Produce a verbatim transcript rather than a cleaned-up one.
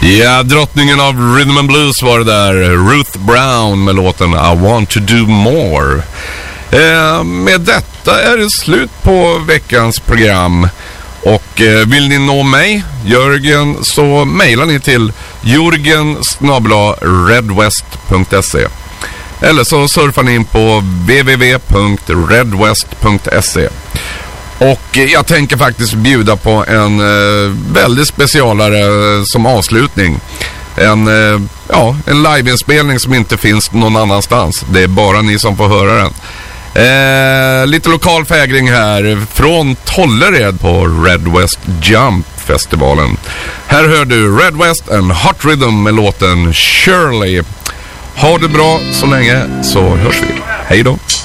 Ja, drottningen av Rhythm and Blues var det där. Ruth Brown med låten I Want to Do More. Eh, med detta är det slut på veckans program. Och eh, vill ni nå mig, Jörgen, så mejlar ni till jorgen snabel-a redwest punkt se. Eller så surfar ni in på w w w punkt redwest punkt se. Och jag tänker faktiskt bjuda på en eh, väldigt specialare eh, som avslutning. En, eh, ja, en liveinspelning som inte finns någon annanstans. Det är bara ni som får höra den. Eh, lite lokal fägring här från Tollered på Red West Jump-festivalen. Här hör du Red West and Hot Rhythm med låten Shirley. Ha det bra så länge, så hörs vi. Hej då!